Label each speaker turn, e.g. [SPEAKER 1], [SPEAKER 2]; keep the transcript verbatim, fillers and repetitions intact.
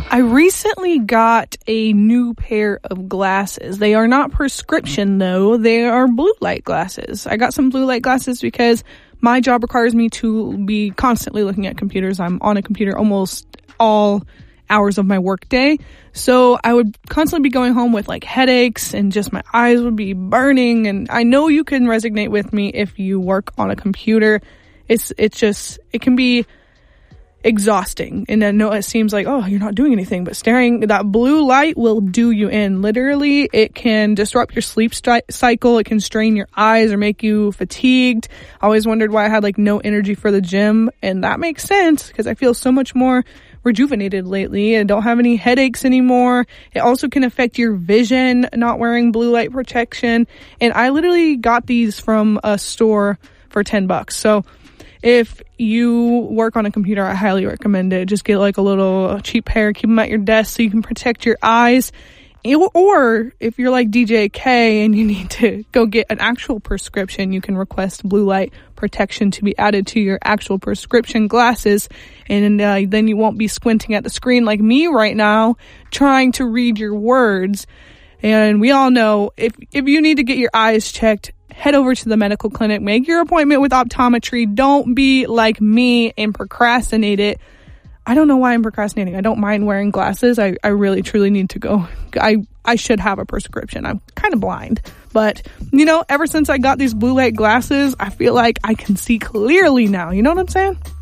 [SPEAKER 1] I recently got a new pair of glasses. They are not prescription though. They are blue light glasses. I got some blue light glasses because my job requires me to be constantly looking at computers. I'm on a computer almost all hours of my work day. So I would constantly be going home with like headaches and just my eyes would be burning. And I know you can resonate with me if you work on a computer. It's, it's just, it can be exhausting. And I know it seems like, oh, you're not doing anything, but staring, that blue light will do you in. Literally, it can disrupt your sleep stri- cycle. It can strain your eyes or make you fatigued. I always wondered why I had like no energy for the gym. And that makes sense because I feel so much more rejuvenated lately and don't have any headaches anymore. It also can affect your vision, not wearing blue light protection. And I literally got these from a store for ten bucks. So if you work on a computer, I highly recommend it. Just get like a little cheap pair, keep them at your desk so you can protect your eyes. Or if you're like D J K and you need to go get an actual prescription, you can request blue light protection to be added to your actual prescription glasses. And uh, then you won't be squinting at the screen like me right now, trying to read your words. And we all know if, if you need to get your eyes checked, head over to the medical clinic, make your appointment with optometry. Don't be like me and procrastinate it. I don't know why I'm procrastinating. I don't mind wearing glasses. I, I really, truly need to go. I, I should have a prescription. I'm kind of blind. But, you know, ever since I got these blue light glasses, I feel like I can see clearly now. You know what I'm saying?